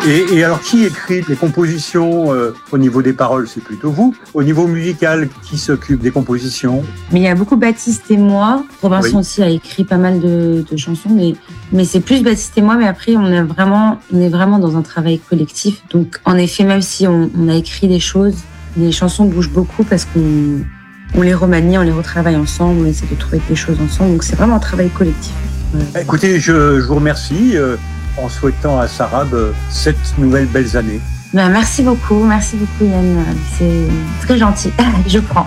Et alors, qui écrit les compositions au niveau des paroles? C'est plutôt vous. Au niveau musical, qui s'occupe des compositions? Mais il y a beaucoup Baptiste et moi. Robinson Oui. aussi a écrit pas mal de chansons, mais c'est plus Baptiste et moi. Mais après, on est vraiment dans un travail collectif. Donc, en effet, même si on a écrit des choses, les chansons bougent beaucoup parce qu'on les remanie, on les retravaille ensemble, on essaie de trouver des choses ensemble. Donc, c'est vraiment un travail collectif. Écoutez, je vous remercie en souhaitant à Sarab 7 nouvelles belles années. Merci beaucoup Yann. C'est très gentil. Je prends.